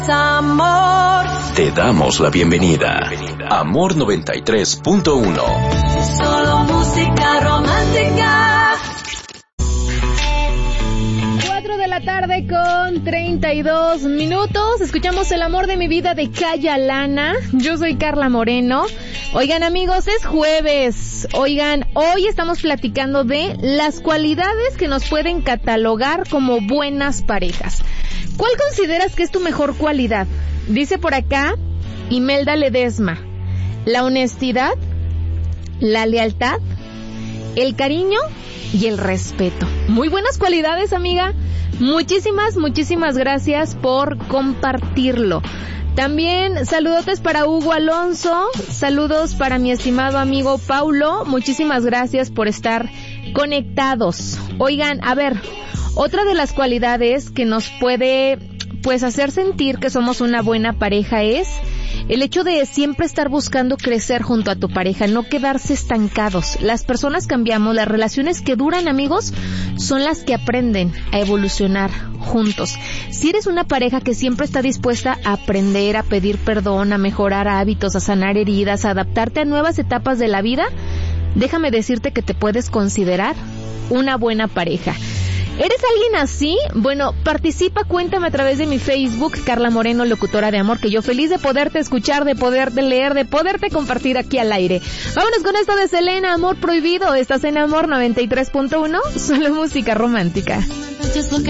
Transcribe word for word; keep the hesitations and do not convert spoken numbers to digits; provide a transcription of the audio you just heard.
Amor. Te damos la bienvenida. Amor noventa y tres punto uno. Solo música romántica. cuatro de la tarde con treinta y dos minutos. Escuchamos El amor de mi vida de Kaya Lana. Yo soy Carla Moreno. Oigan, amigos, es jueves. Oigan, hoy estamos platicando de las cualidades que nos pueden catalogar como buenas parejas. ¿Cuál consideras que es tu mejor cualidad? Dice por acá Imelda Ledesma: la honestidad, la lealtad, el cariño y el respeto. Muy buenas cualidades, amiga. Muchísimas, muchísimas gracias por compartirlo. También saludotes para Hugo Alonso, saludos para mi estimado amigo Paulo. Muchísimas gracias por estar conectados. Oigan, a ver, otra de las cualidades que nos puede, pues, hacer sentir que somos una buena pareja es el hecho de siempre estar buscando crecer junto a tu pareja, no quedarse estancados. Las personas cambiamos, las relaciones que duran, amigos, son las que aprenden a evolucionar juntos. Si eres una pareja que siempre está dispuesta a aprender, a pedir perdón, a mejorar hábitos, a sanar heridas, a adaptarte a nuevas etapas de la vida, déjame decirte que te puedes considerar una buena pareja. ¿Eres alguien así? Bueno, participa, cuéntame a través de mi Facebook, Carla Moreno, locutora de amor, que yo feliz de poderte escuchar, de poderte leer, de poderte compartir aquí al aire. Vámonos con esto de Selena, Amor Prohibido. Estás en Amor noventa y tres punto uno, solo música romántica. Just look